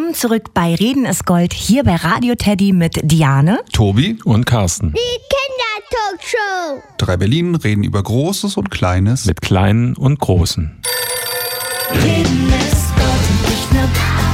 Willkommen zurück bei Reden ist Gold, hier bei Radio Teddy mit Diane, Tobi und Carsten. Die Kindertalkshow. 3 Berlin reden über Großes und Kleines. Mit Kleinen und Großen. Reden ist Gold und nicht nur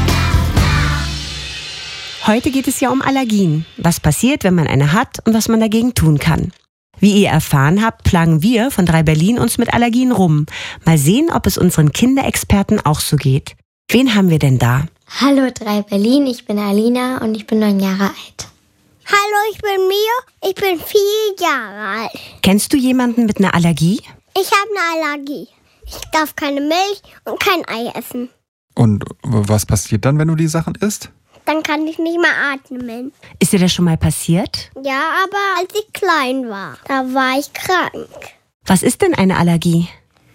Heute geht es ja um Allergien. Was passiert, wenn man eine hat und was man dagegen tun kann. Wie ihr erfahren habt, plagen wir von 3 Berlin uns mit Allergien rum. Mal sehen, ob es unseren Kinderexperten auch so geht. Wen haben wir denn da? Hallo 3 Berlin, ich bin Alina und ich bin 9 Jahre alt. Hallo, ich bin Mio, ich bin 4 Jahre alt. Kennst du jemanden mit einer Allergie? Ich habe eine Allergie. Ich darf keine Milch und kein Ei essen. Und was passiert dann, wenn du die Sachen isst? Dann kann ich nicht mehr atmen. Ist dir das schon mal passiert? Ja, aber als ich klein war, da war ich krank. Was ist denn eine Allergie?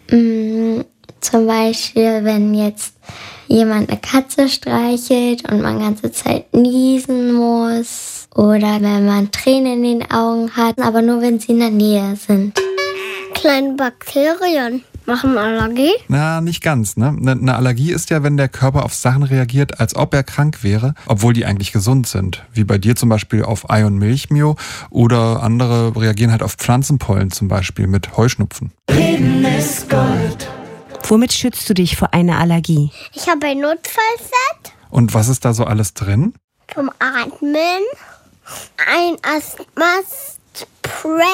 Zum Beispiel, wenn jetzt jemand eine Katze streichelt und man die ganze Zeit niesen muss. Oder wenn man Tränen in den Augen hat, aber nur wenn sie in der Nähe sind. Kleine Bakterien machen Allergie. Na, nicht ganz, ne? Eine Allergie ist ja, wenn der Körper auf Sachen reagiert, als ob er krank wäre, obwohl die eigentlich gesund sind. Wie bei dir zum Beispiel auf Ei und Milch, Mio. Oder andere reagieren halt auf Pflanzenpollen zum Beispiel mit Heuschnupfen. Reden ist Gold. Womit schützt du dich vor einer Allergie? Ich habe ein Notfallset Und was ist da so alles drin? zum Atmen, ein Asthma-Spray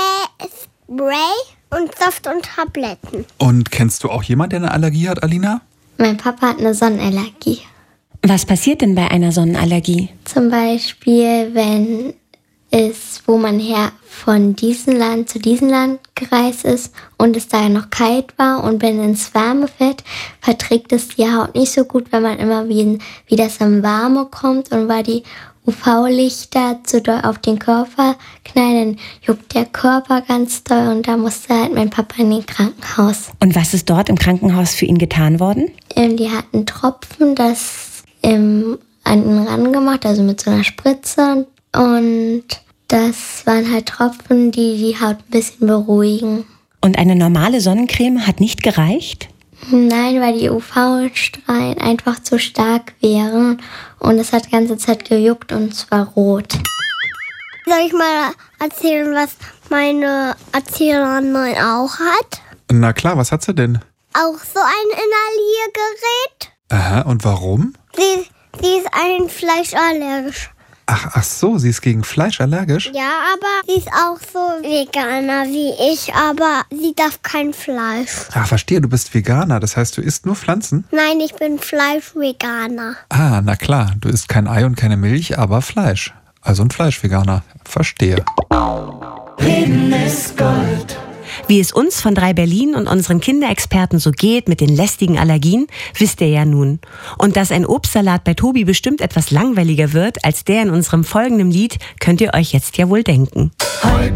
und Saft und Tabletten. Und kennst du auch jemanden, der eine Allergie hat, Alina? Mein Papa hat eine Sonnenallergie. Was passiert denn bei einer Sonnenallergie? Zum Beispiel, wenn es, wo man her von diesem Land zu diesem Land gereist ist und es da noch kalt war und wenn ins Warme fällt, verträgt es die Haut nicht so gut, wenn man immer wie das im Warme kommt und weil die UV-Lichter zu doll auf den Körper knallen, dann juckt der Körper ganz doll und da musste halt mein Papa in den Krankenhaus. Und was ist dort im Krankenhaus für ihn getan worden? Die hatten Tropfen, das an ihn rangemacht, also mit so einer Spritze und das waren halt Tropfen, die die Haut ein bisschen beruhigen. Und eine normale Sonnencreme hat nicht gereicht? Nein, weil die UV-Strahlen einfach zu stark wären und es hat die ganze Zeit gejuckt und zwar rot. Soll ich mal erzählen, was meine Erzählerin auch hat? Na klar, was hat sie denn? Auch so ein Inhaliergerät. Aha, und warum? Sie ist ein fleischallergisch. Ach so, sie ist gegen Fleisch allergisch? Ja, aber sie ist auch so Veganer wie ich, aber sie darf kein Fleisch. Ach, verstehe, du bist Veganer, das heißt, du isst nur Pflanzen? Nein, ich bin Fleischveganer. Ah, na klar, du isst kein Ei und keine Milch, aber Fleisch. Also ein Fleischveganer. Verstehe. Reden ist Gold. Wie es uns von 3 Berlin und unseren Kinderexperten so geht mit den lästigen Allergien, wisst ihr ja nun. Und dass ein Obstsalat bei Tobi bestimmt etwas langweiliger wird als der in unserem folgenden Lied, könnt ihr euch jetzt ja wohl denken. Heute